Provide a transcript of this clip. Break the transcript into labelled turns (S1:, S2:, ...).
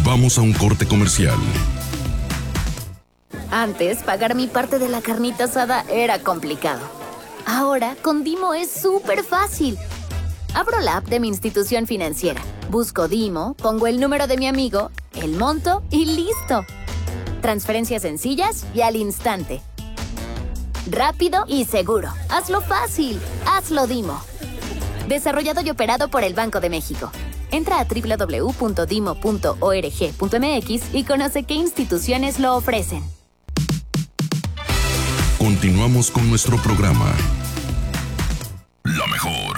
S1: Vamos a un corte comercial.
S2: Antes, pagar mi parte de la carnita asada era complicado. Ahora, con Dimo es súper fácil. Abro la app de mi institución financiera, busco Dimo, pongo el número de mi amigo, el monto y ¡listo! Transferencias sencillas y al instante. Rápido y seguro. Hazlo fácil. Hazlo Dimo. Desarrollado y operado por el Banco de México. Entra a www.dimo.org.mx y conoce qué instituciones lo ofrecen.
S1: Continuamos con nuestro programa.